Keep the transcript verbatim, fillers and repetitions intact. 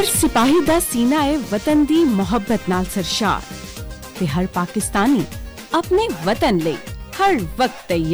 हर सिपाही दा सीना है वतन दी मोहब्बत नाल सरशार ते हर पाकिस्तानी अपने वतन ले हर वक्त तैयार।